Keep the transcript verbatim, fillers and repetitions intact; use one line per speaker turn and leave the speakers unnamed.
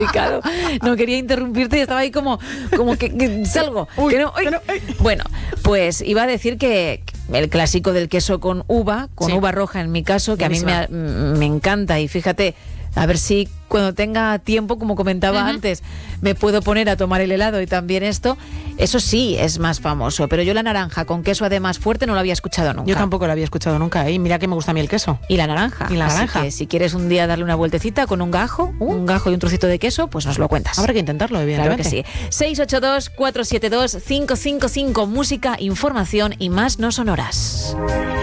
Claro, no quería interrumpirte y estaba ahí como, como que, que salgo.
Uy,
que no,
que no, ay.
Bueno, pues iba a decir que el clásico del queso con uva, con
Sí.
uva roja en mi caso, que
Buenísima.
a mí me, me encanta. Y fíjate, a ver si cuando tenga tiempo, como comentaba uh-huh. antes, me puedo poner a tomar el helado y también esto. Eso sí es más famoso, pero yo la naranja con queso además fuerte no lo había escuchado nunca.
Yo tampoco lo había escuchado nunca, y mira que me gusta a mí el queso.
Y la naranja.
Y la
Así
naranja.
que si quieres un día darle una vueltecita con un gajo, uh. un gajo y un trocito de queso, pues nos lo cuentas.
Habrá que intentarlo, evidentemente.
Claro que sí. seis ocho dos, cuatro siete dos, cinco cinco cinco, música, información y más no sonoras.